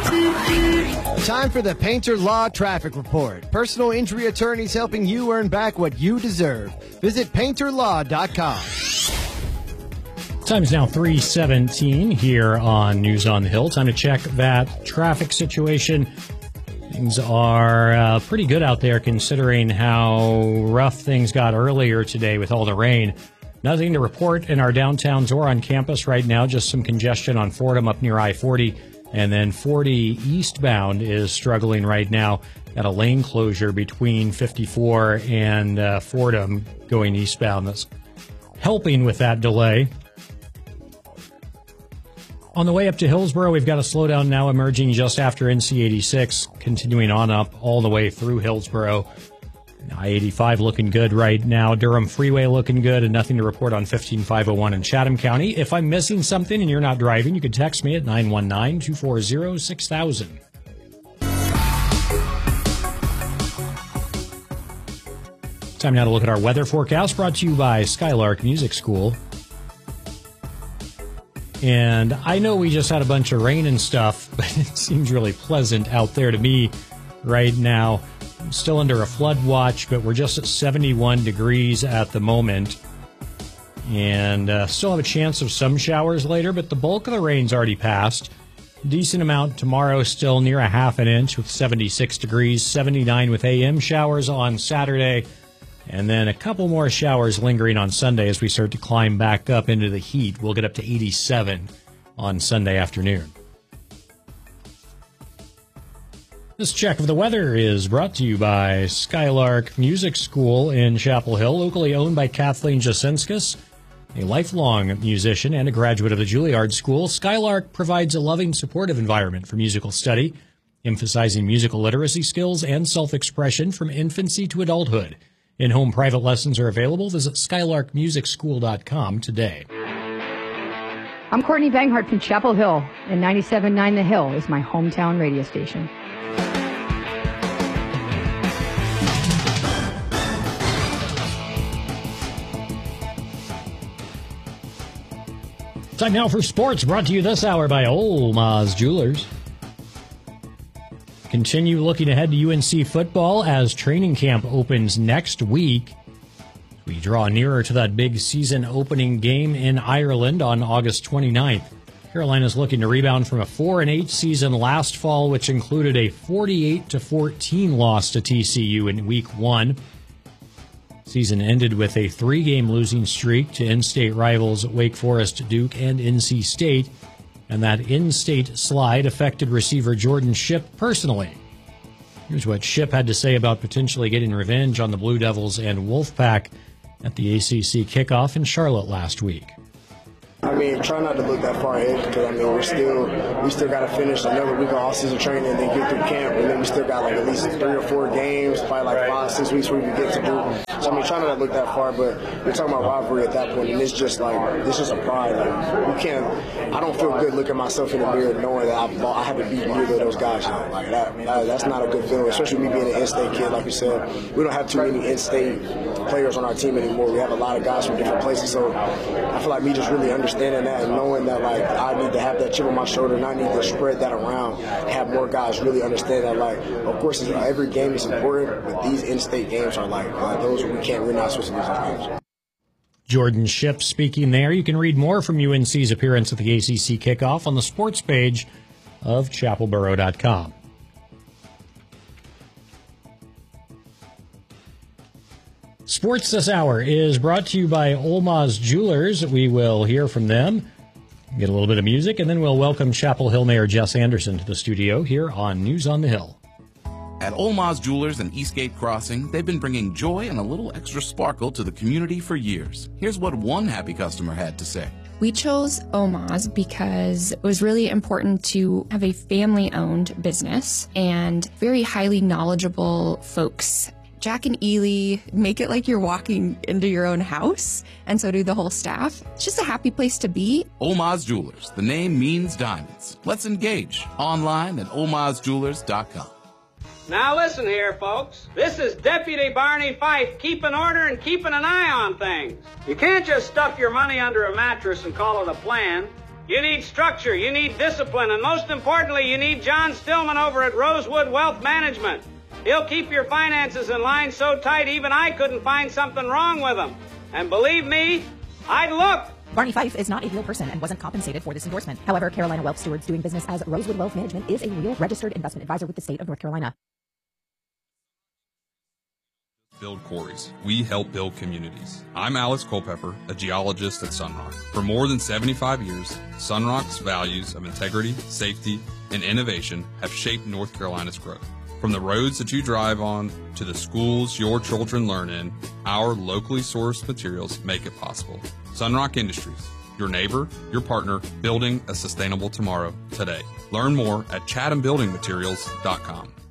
Time for the Painter Law Traffic Report. Personal injury attorneys helping you earn back what you deserve. Visit painterlaw.com. Time's now 3:17 here on News on the Hill. Time to check that traffic situation. Things are pretty good out there considering how rough things got earlier today with all the rain. Nothing to report in our downtowns or on campus right now, just some congestion on Fordham up near I-40. And then 40 eastbound is struggling right now at a lane closure between 54 and Fordham going eastbound. That's helping with that delay. On the way up to Hillsborough, we've got a slowdown now emerging just after NC 86, continuing on up all the way through Hillsborough. I-85 looking good right now. Durham Freeway looking good, and nothing to report on 15501 in Chatham County. If I'm missing something and you're not driving, you can text me at 919-240-6000. Time now to look at our weather forecast, brought to you by Skylark Music School. And I know we just had a bunch of rain and stuff, but it seems really pleasant out there to me right now. I'm still under a flood watch, but we're just at 71 degrees at the moment. And still have a chance of some showers later, but the bulk of the rain's already passed. Decent amount tomorrow, still near a half an inch with 76 degrees, 79 with AM showers on Saturday. And then a couple more showers lingering on Sunday as we start to climb back up into the heat. We'll get up to 87 on Sunday afternoon. This check of the weather is brought to you by Skylark Music School in Chapel Hill, locally owned by Kathleen Jasinskis, a lifelong musician and a graduate of the Juilliard School. Skylark provides a loving, supportive environment for musical study, emphasizing musical literacy skills and self-expression from infancy to adulthood. In-home private lessons are available. Visit SkylarkMusicSchool.com today. I'm Courtney Banghart from Chapel Hill, and 97.9 The Hill is my hometown radio station. Time now for sports, brought to you this hour by Olmaz Jewelers. Continue looking ahead to UNC football as training camp opens next week. We draw nearer to that big season opening game in Ireland on August 29th. Carolina's looking to rebound from a 4-8 season last fall, which included a 48-14 loss to TCU in week 1. Season ended with a 3-game losing streak to in-state rivals Wake Forest, Duke, and NC State. And that in-state slide affected receiver Jordan Shipp personally. Here's what Shipp had to say about potentially getting revenge on the Blue Devils and Wolfpack at the ACC kickoff in Charlotte last week. I mean, try not to look that far ahead because, I mean, we still got to finish another week of all-season training and then get through camp. And then we still got, like, at least 3 or 4 games, probably like 5-6 weeks where we get to do. So, I mean, try not to look that far, but we're talking about rivalry at that point, and it's just, like, this is a pride. Like, I don't feel good looking myself in the mirror knowing that I haven't beaten either of those guys yet. Like, that's not a good feeling, especially me being an in-state kid. Like you said, we don't have too many in-state players on our team anymore. We have a lot of guys from different places, so I feel like me just really understanding that and knowing that, like, I need to have that chip on my shoulder and I need to spread that around, have more guys really understand that, like, of course, every game is important, but these in-state games are like those we're not supposed to lose those games. Jordan Shipp speaking there. You can read more from UNC's appearance at the ACC kickoff on the sports page of chapelboro.com. Sports this hour is brought to you by Olmaz Jewelers. We will hear from them, get a little bit of music, and then we'll welcome Chapel Hill Mayor Jess Anderson to the studio here on News on the Hill. At Olmaz Jewelers and Eastgate Crossing, they've been bringing joy and a little extra sparkle to the community for years. Here's what one happy customer had to say. We chose Olmaz because it was really important to have a family-owned business and very highly knowledgeable folks. Jack and Ely make it like you're walking into your own house, and so do the whole staff. It's just a happy place to be. Olmaz Jewelers. The name means diamonds. Let's engage online at olmazjewelers.com. Now listen here, folks. This is Deputy Barney Fife keeping order and keeping an eye on things. You can't just stuff your money under a mattress and call it a plan. You need structure, you need discipline, and most importantly, you need John Stillman over at Rosewood Wealth Management. He'll keep your finances in line so tight even I couldn't find something wrong with them. And believe me, I'd look. Barney Fife is not a real person and wasn't compensated for this endorsement. However, Carolina Wealth Stewards doing business as Rosewood Wealth Management is a real registered investment advisor with the state of North Carolina. Build quarries. We help build communities. I'm Alex Culpepper, a geologist at Sunrock. For more than 75 years, Sunrock's values of integrity, safety, and innovation have shaped North Carolina's growth. From the roads that you drive on to the schools your children learn in, our locally sourced materials make it possible. Sunrock Industries, your neighbor, your partner, building a sustainable tomorrow today. Learn more at chathambuildingmaterials.com.